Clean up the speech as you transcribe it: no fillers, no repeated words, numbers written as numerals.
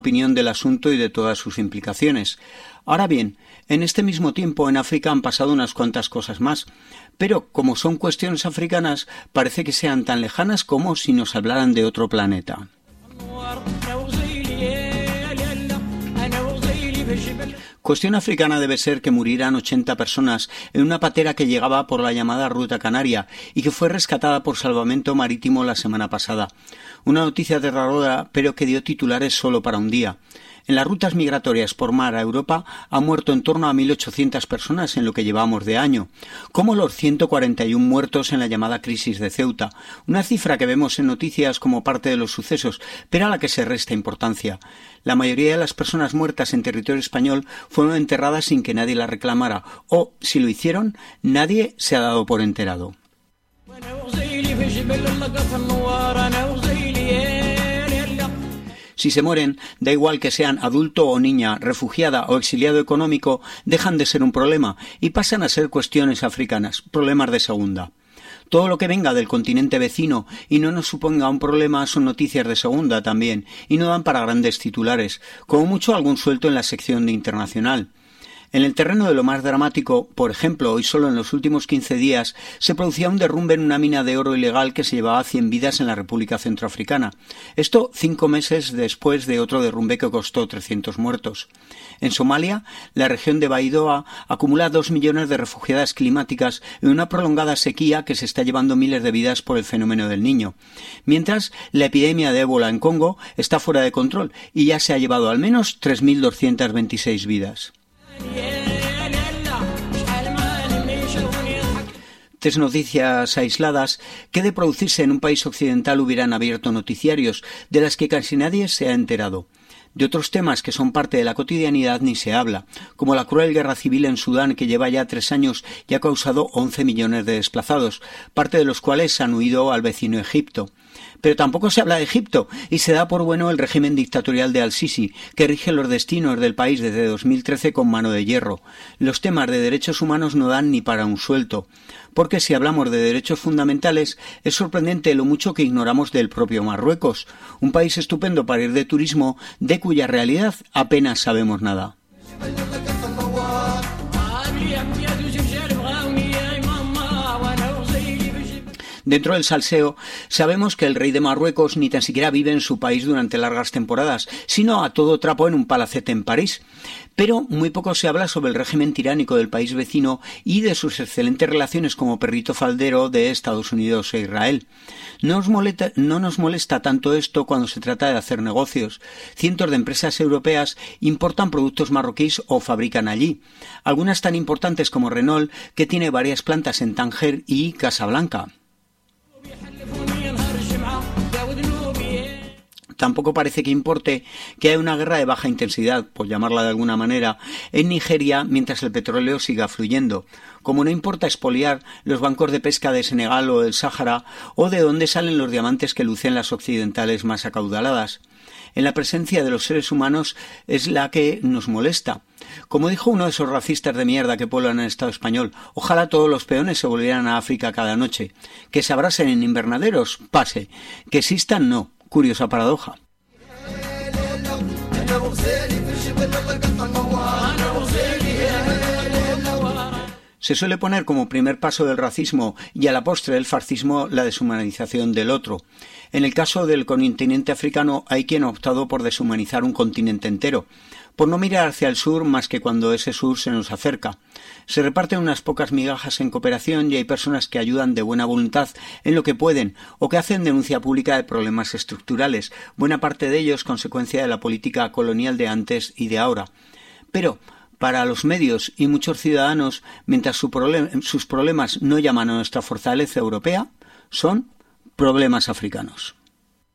opinión del asunto y de todas sus implicaciones. Ahora bien, en este mismo tiempo en África han pasado unas cuantas cosas más, pero como son cuestiones africanas, parece que sean tan lejanas como si nos hablaran de otro planeta. Cuestión africana debe ser que murieran 80 personas en una patera que llegaba por la llamada Ruta Canaria y que fue rescatada por Salvamento Marítimo la semana pasada. Una noticia aterradora, pero que dio titulares solo para un día. En las rutas migratorias por mar a Europa han muerto en torno a 1.800 personas en lo que llevamos de año, como los 141 muertos en la llamada crisis de Ceuta, una cifra que vemos en noticias como parte de los sucesos, pero a la que se resta importancia. La mayoría de las personas muertas en territorio español fueron enterradas sin que nadie las reclamara, o, si lo hicieron, nadie se ha dado por enterado. Si se mueren, da igual que sean adulto o niña, refugiada o exiliado económico, dejan de ser un problema y pasan a ser cuestiones africanas, problemas de segunda. Todo lo que venga del continente vecino y no nos suponga un problema son noticias de segunda también, y no dan para grandes titulares, como mucho algún suelto en la sección de internacional. En el terreno de lo más dramático, por ejemplo, hoy solo en los últimos 15 días, se producía un derrumbe en una mina de oro ilegal que se llevaba 100 vidas en la República Centroafricana. Esto 5 meses después de otro derrumbe que costó 300 muertos. En Somalia, la región de Baidoa acumula 2 millones de refugiadas climáticas en una prolongada sequía que se está llevando miles de vidas por el fenómeno del Niño. Mientras, la epidemia de ébola en Congo está fuera de control y ya se ha llevado al menos 3.226 vidas. Tres noticias aisladas que de producirse en un país occidental hubieran abierto noticiarios, de las que casi nadie se ha enterado. De otros temas que son parte de la cotidianidad ni se habla, como la cruel guerra civil en Sudán que lleva ya 3 años y ha causado 11 millones de desplazados, parte de los cuales han huido al vecino Egipto. Pero tampoco se habla de Egipto y se da por bueno el régimen dictatorial de Al-Sisi, que rige los destinos del país desde 2013 con mano de hierro. Los temas de derechos humanos no dan ni para un suelto, porque si hablamos de derechos fundamentales es sorprendente lo mucho que ignoramos del propio Marruecos, un país estupendo para ir de turismo, de cuya realidad apenas sabemos nada. Dentro del salseo, sabemos que el rey de Marruecos ni tan siquiera vive en su país durante largas temporadas, sino a todo trapo en un palacete en París. Pero muy poco se habla sobre el régimen tiránico del país vecino y de sus excelentes relaciones como perrito faldero de Estados Unidos e Israel. No nos molesta tanto esto cuando se trata de hacer negocios. Cientos de empresas europeas importan productos marroquíes o fabrican allí. Algunas tan importantes como Renault, que tiene varias plantas en Tánger y Casablanca. Tampoco parece que importe que haya una guerra de baja intensidad, por llamarla de alguna manera, en Nigeria mientras el petróleo siga fluyendo. Como no importa expoliar los bancos de pesca de Senegal o del Sáhara, o de dónde salen los diamantes que lucen las occidentales más acaudaladas. En la presencia de los seres humanos es la que nos molesta. Como dijo uno de esos racistas de mierda que pueblan el Estado español, ojalá todos los peones se volvieran a África cada noche. Que se abrasen en invernaderos, pase. Que existan, no. Curiosa paradoja. Se suele poner como primer paso del racismo y a la postre del fascismo la deshumanización del otro. En el caso del continente africano hay quien ha optado por deshumanizar un continente entero, por no mirar hacia el sur más que cuando ese sur se nos acerca. Se reparten unas pocas migajas en cooperación y hay personas que ayudan de buena voluntad en lo que pueden o que hacen denuncia pública de problemas estructurales, buena parte de ellos consecuencia de la política colonial de antes y de ahora. Pero para los medios y muchos ciudadanos, mientras sus problemas no llaman a nuestra fortaleza europea, son problemas africanos.